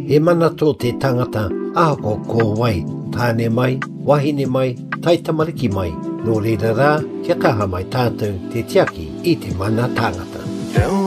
E mana tō te tangata āko ko wai, tāne mai, wahine mai, taitamariki mai, nō reira rā, kia kaha mai tātou te tiaki i te mana tangata.